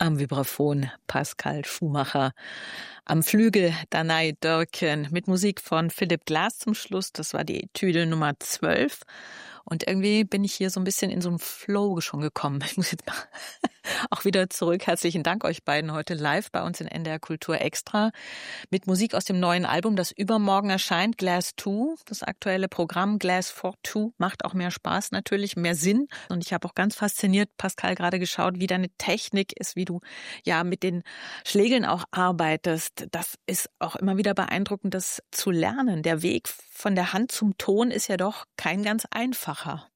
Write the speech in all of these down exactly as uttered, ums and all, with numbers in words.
Am Vibraphon Pascal Schumacher, am Flügel Danai Dörken mit Musik von Philipp Glass zum Schluss. Das war die Etüde Nummer zwölf. Und irgendwie bin ich hier so ein bisschen in so einen Flow schon gekommen. Ich muss jetzt mal auch wieder zurück. Herzlichen Dank euch beiden heute live bei uns in N D R Kultur Extra mit Musik aus dem neuen Album, das übermorgen erscheint, Glass zwei. Das aktuelle Programm Glass for Two macht auch mehr Spaß natürlich, mehr Sinn. Und ich habe auch ganz fasziniert, Pascal, gerade geschaut, wie deine Technik ist, wie du ja mit den Schlägeln auch arbeitest. Das ist auch immer wieder beeindruckend, das zu lernen. Der Weg von der Hand zum Ton ist ja doch kein ganz einfacher.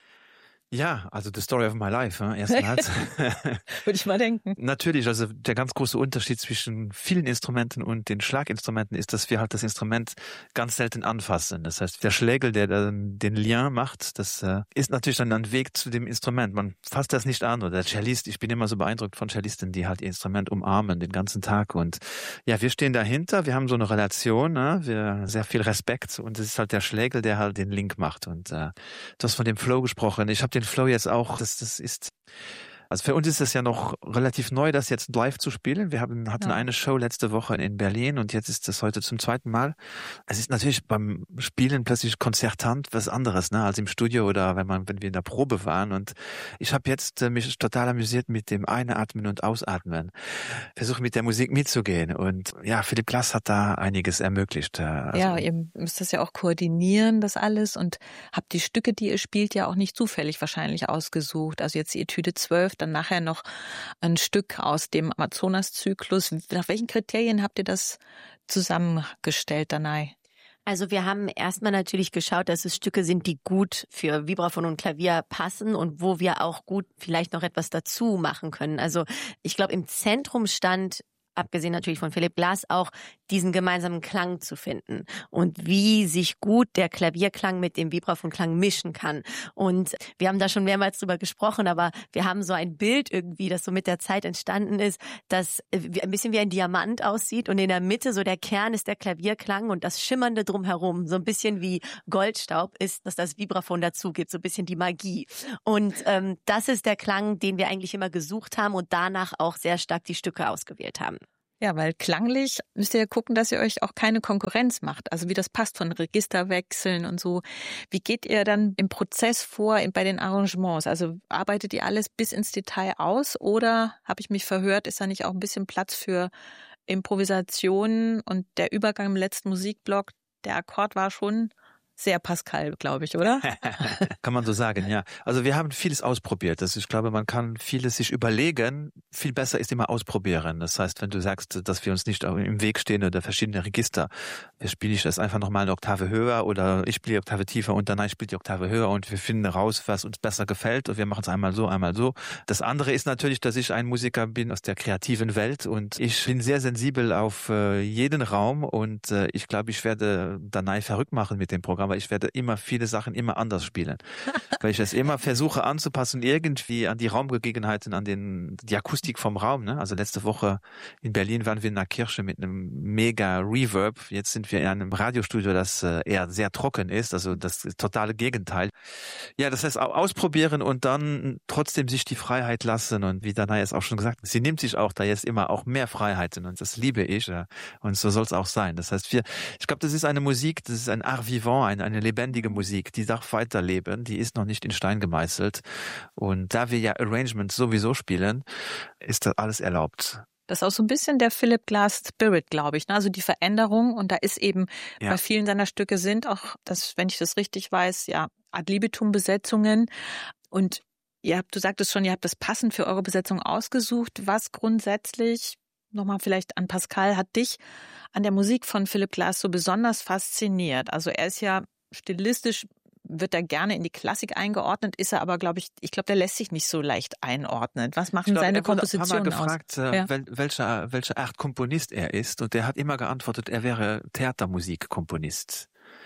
Ja, also the story of my life, äh, erstmals. Würde ich mal denken. Natürlich, also der ganz große Unterschied zwischen vielen Instrumenten und den Schlaginstrumenten ist, dass wir halt das Instrument ganz selten anfassen. Das heißt, der Schlägel, der dann den Lien macht, das äh, ist natürlich dann ein Weg zu dem Instrument. Man fasst das nicht an. Oder der Cellist, ich bin immer so beeindruckt von Cellisten, die halt ihr Instrument umarmen den ganzen Tag. Und ja, wir stehen dahinter, wir haben so eine Relation, ne? Wir sehr viel Respekt. Und es ist halt der Schlägel, der halt den Link macht. Und äh, du hast von dem Flow gesprochen. Ich habe den Flow jetzt auch, das, das ist, also für uns ist es ja noch relativ neu, das jetzt live zu spielen. Wir haben, hatten ja. eine Show letzte Woche in Berlin und jetzt ist das heute zum zweiten Mal. Es ist natürlich beim Spielen plötzlich konzertant was anderes, ne, als im Studio oder wenn man, wenn wir in der Probe waren. Und ich habe jetzt äh, mich total amüsiert mit dem Einatmen und Ausatmen. Versuche mit der Musik mitzugehen. Und ja, Philipp Glass hat da einiges ermöglicht. Also, ja, ihr müsst das ja auch koordinieren, das alles. Und habt die Stücke, die ihr spielt, ja auch nicht zufällig wahrscheinlich ausgesucht. Also jetzt die Etüde zwölf, dann nachher noch ein Stück aus dem Amazonas-Zyklus. Nach welchen Kriterien habt ihr das zusammengestellt, Danai? Also wir haben erstmal natürlich geschaut, dass es Stücke sind, die gut für Vibraphon und Klavier passen und wo wir auch gut vielleicht noch etwas dazu machen können. Also ich glaube, im Zentrum stand, abgesehen natürlich von Philipp Glass, auch diesen gemeinsamen Klang zu finden und wie sich gut der Klavierklang mit dem Vibraphonklang mischen kann. Und wir haben da schon mehrmals drüber gesprochen, aber wir haben so ein Bild irgendwie, das so mit der Zeit entstanden ist, das ein bisschen wie ein Diamant aussieht und in der Mitte so der Kern ist der Klavierklang und das Schimmernde drumherum, so ein bisschen wie Goldstaub ist, dass das Vibraphon dazu gibt, so ein bisschen die Magie. Und ähm, das ist der Klang, den wir eigentlich immer gesucht haben und danach auch sehr stark die Stücke ausgewählt haben. Ja, weil klanglich müsst ihr gucken, dass ihr euch auch keine Konkurrenz macht. Also wie das passt von Registerwechseln und so. Wie geht ihr dann im Prozess vor bei den Arrangements? Also arbeitet ihr alles bis ins Detail aus oder, habe ich mich verhört, ist da nicht auch ein bisschen Platz für Improvisationen und der Übergang im letzten Musikblock, der Akkord war schon sehr Pascal, glaube ich, oder? Kann man so sagen, ja. Also wir haben vieles ausprobiert. Das, ich glaube, man kann vieles sich überlegen. Viel besser ist immer ausprobieren. Das heißt, wenn du sagst, dass wir uns nicht im Weg stehen oder verschiedene Register, spiele ich das einfach nochmal eine Oktave höher oder ich spiele die Oktave tiefer und danach spiele die Oktave höher und wir finden raus, was uns besser gefällt und wir machen es einmal so, einmal so. Das andere ist natürlich, dass ich ein Musiker bin aus der kreativen Welt und ich bin sehr sensibel auf äh, jeden Raum und äh, ich glaube, ich werde Danai verrückt machen mit dem Programm, weil ich werde immer viele Sachen immer anders spielen. Weil ich es immer versuche anzupassen, irgendwie an die Raumgegebenheiten, an den, die Akustik vom Raum. Ne? Also letzte Woche in Berlin waren wir in einer Kirche mit einem mega Reverb. Jetzt sind wir in einem Radiostudio, das äh, eher sehr trocken ist, also das totale Gegenteil. Ja, das heißt ausprobieren und dann trotzdem sich die Freiheit lassen. Und wie Danai es auch schon gesagt hat, sie nimmt sich auch da jetzt immer auch mehr Freiheiten und das liebe ich. Ja? Und so soll es auch sein. Das heißt, wir, ich glaube, das ist eine Musik, das ist ein Art vivant, ein eine lebendige Musik, die darf weiterleben, die ist noch nicht in Stein gemeißelt. Und da wir ja Arrangements sowieso spielen, ist das alles erlaubt. Das ist auch so ein bisschen der Philipp Glass Spirit, glaube ich. Also die Veränderung und da ist eben ja. bei vielen seiner Stücke sind auch, das, wenn ich das richtig weiß, ja, Ad libitum Besetzungen. Und ihr habt, du sagtest schon, ihr habt das passend für eure Besetzung ausgesucht. Was grundsätzlich, nochmal vielleicht an Pascal, hat dich an der Musik von Philipp Glass so besonders fasziniert? Also er ist ja stilistisch, wird er gerne in die Klassik eingeordnet, ist er aber, glaube ich, ich glaube, der lässt sich nicht so leicht einordnen. Was machen glaub, seine er wurde Kompositionen aus? gefragt, äh, ja. wel, welcher, welche Art Komponist er ist und der hat immer geantwortet, er wäre Theatermusikkomponist.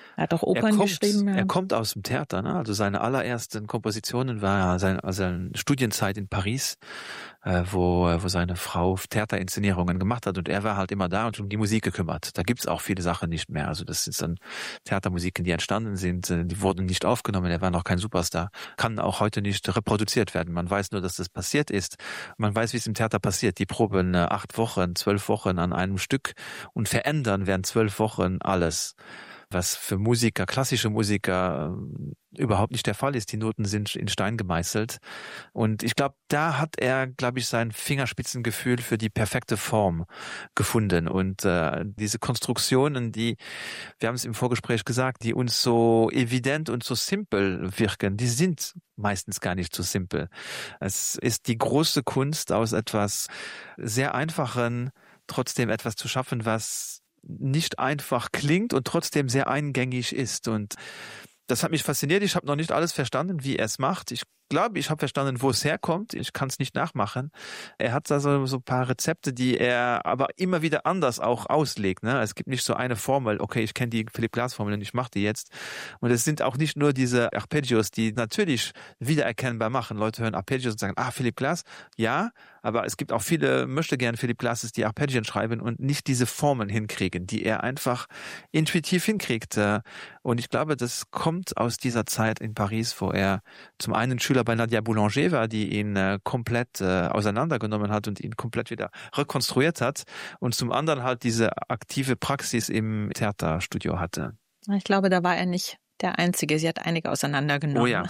Er hat auch Opern er kommt, geschrieben. Ja. Er kommt aus dem Theater, ne? Also seine allerersten Kompositionen war seine, seine Studienzeit in Paris, äh, wo, wo seine Frau Theaterinszenierungen gemacht hat und er war halt immer da und um die Musik gekümmert. Da gibt's auch viele Sachen nicht mehr. Also das sind dann Theatermusiken, die entstanden sind, die wurden nicht aufgenommen, er war noch kein Superstar, kann auch heute nicht reproduziert werden. Man weiß nur, dass das passiert ist. Man weiß, wie es im Theater passiert. Die proben äh, acht Wochen, zwölf Wochen an einem Stück und verändern während zwölf Wochen alles, was für Musiker, klassische Musiker äh, überhaupt nicht der Fall ist. Die Noten sind in Stein gemeißelt. Und ich glaube, da hat er, glaube ich, sein Fingerspitzengefühl für die perfekte Form gefunden. Und äh, diese Konstruktionen, die, wir haben es im Vorgespräch gesagt, die uns so evident und so simpel wirken, die sind meistens gar nicht so simpel. Es ist die große Kunst, aus etwas sehr Einfachen trotzdem etwas zu schaffen, was nicht einfach klingt und trotzdem sehr eingängig ist. Und das hat mich fasziniert. Ich habe noch nicht alles verstanden, wie er es macht. Ich glaube, ich habe verstanden, wo es herkommt. Ich kann es nicht nachmachen. Er hat da so, so ein paar Rezepte, die er aber immer wieder anders auch auslegt. Ne? Es gibt nicht so eine Formel, okay, ich kenne die Philipp Glass-Formel und ich mache die jetzt. Und es sind auch nicht nur diese Arpeggios, die natürlich wiedererkennbar machen. Leute hören Arpeggios und sagen, ah, Philipp Glass, ja, aber es gibt auch viele, möchte gern Philipp Glasses, die Arpeggien schreiben und nicht diese Formen hinkriegen, die er einfach intuitiv hinkriegt. Und ich glaube, das kommt aus dieser Zeit in Paris, wo er zum einen Schüler bei Nadia Boulanger war, die ihn äh, komplett äh, auseinandergenommen hat und ihn komplett wieder rekonstruiert hat und zum anderen halt diese aktive Praxis im Theaterstudio hatte. Ich glaube, da war er nicht der Einzige. Sie hat einige auseinandergenommen. Oh ja.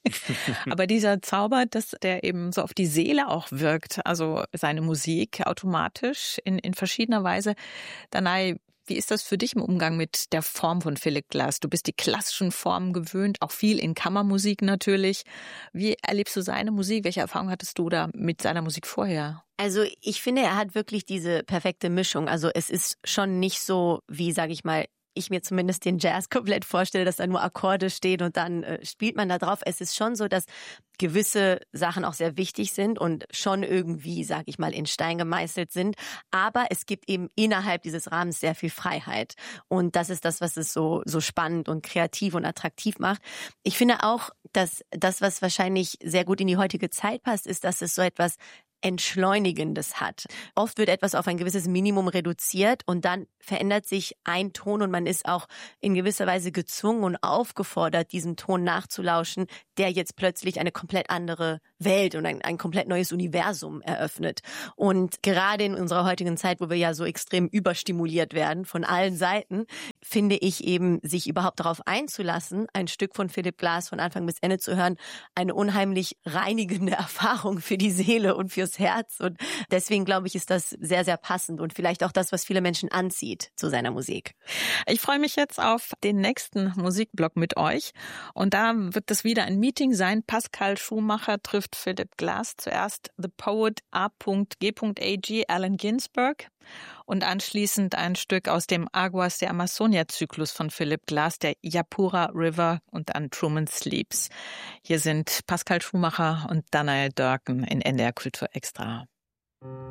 Aber dieser Zauber, dass der eben so auf die Seele auch wirkt, also seine Musik automatisch in, in verschiedener Weise. Danai, wie ist das für dich im Umgang mit der Form von Philip Glass? Du bist die klassischen Formen gewöhnt, auch viel in Kammermusik natürlich. Wie erlebst du seine Musik? Welche Erfahrung hattest du da mit seiner Musik vorher? Also ich finde, er hat wirklich diese perfekte Mischung. Also es ist schon nicht so, wie, sage ich mal, ich mir zumindest den Jazz komplett vorstelle, dass da nur Akkorde stehen und dann äh, spielt man da drauf. Es ist schon so, dass gewisse Sachen auch sehr wichtig sind und schon irgendwie, sage ich mal, in Stein gemeißelt sind. Aber es gibt eben innerhalb dieses Rahmens sehr viel Freiheit. Und das ist das, was es so, so spannend und kreativ und attraktiv macht. Ich finde auch, dass das, was wahrscheinlich sehr gut in die heutige Zeit passt, ist, dass es so etwas Entschleunigendes hat. Oft wird etwas auf ein gewisses Minimum reduziert und dann verändert sich ein Ton und man ist auch in gewisser Weise gezwungen und aufgefordert, diesem Ton nachzulauschen, der jetzt plötzlich eine komplett andere Welt und ein, ein komplett neues Universum eröffnet. Und gerade in unserer heutigen Zeit, wo wir ja so extrem überstimuliert werden von allen Seiten, finde ich eben, sich überhaupt darauf einzulassen, ein Stück von Philip Glass von Anfang bis Ende zu hören, eine unheimlich reinigende Erfahrung für die Seele und fürs Herz. Und deswegen glaube ich, ist das sehr, sehr passend und vielleicht auch das, was viele Menschen anzieht zu seiner Musik. Ich freue mich jetzt auf den nächsten Musikblock mit euch. Und da wird es wieder ein Meeting sein. Pascal Schumacher trifft Philip Glass. Zuerst The Poet A G A G, Allen Ginsberg. Und anschließend ein Stück aus dem Aguas de Amazonia-Zyklus von Philip Glass, der Yapura River und dann Truman Sleeps. Hier sind Pascal Schumacher und Danael Dörken in N D R Kultur Extra.